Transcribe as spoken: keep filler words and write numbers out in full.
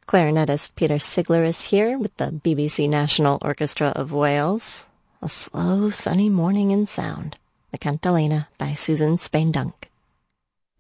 Clarinetist Peter Sigler is here with the B B C National Orchestra of Wales. A slow, sunny morning in sound. The Cantilena by Susan Spain-Dunk.